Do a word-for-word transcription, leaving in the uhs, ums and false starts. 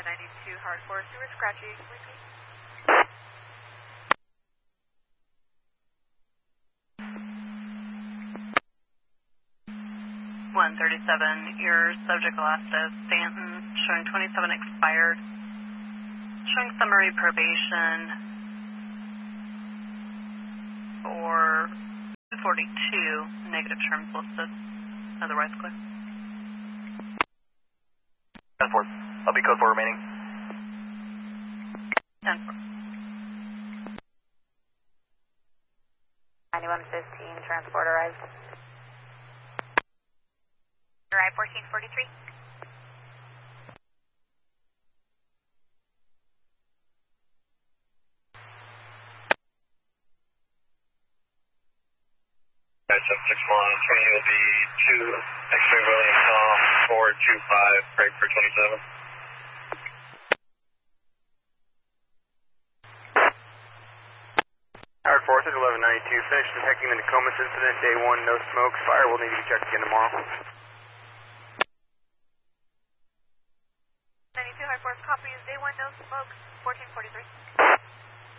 ninety-two hard force, you were scratchy, repeat. one thirty-seven, your subject last as Stanton, showing twenty-seven expired, showing summary probation for forty-two, negative terms listed, otherwise clear. ten four, I'll be code four remaining. ten four. ninety-one fifteen, transport arrived. Arrive fourteen forty-three. seven six one, twenty will be two, X-ray William Tom, four two five, break for twenty-seven. Howard Forces, eleven ninety-two, finished detecting the Nokomis incident, day one, no smokes, fire will need to be checked again tomorrow. ninety-two hard force, copy is day one, no smokes, fourteen forty-three.